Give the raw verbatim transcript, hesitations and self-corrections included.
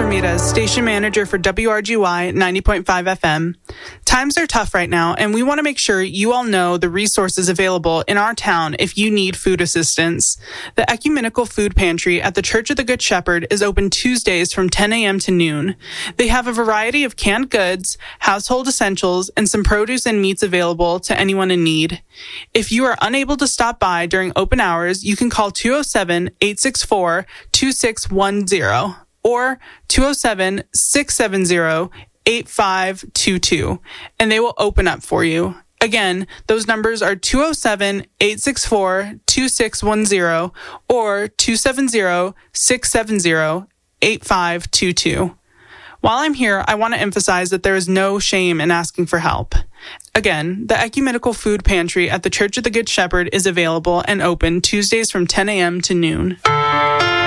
Ramirez, station manager for W R G Y ninety point five F M. Times are tough right now, and we want to make sure you all know the resources available in our town if you need food assistance. The Ecumenical Food Pantry at the Church of the Good Shepherd is open Tuesdays from ten a.m. to noon. They have a variety of canned goods, household essentials, and some produce and meats available to anyone in need. If you are unable to stop by during open hours, you can call two oh seven, eight six four, two six one zero or two oh seven, six seven zero, eight five two two, and they will open up for you. Again, those numbers are two oh seven, eight six four, two six one zero or two seven zero, six seven zero, eight five two two. While I'm here, I want to emphasize that there is no shame in asking for help. Again, the Ecumenical Food Pantry at the Church of the Good Shepherd is available and open Tuesdays from ten a.m. to noon.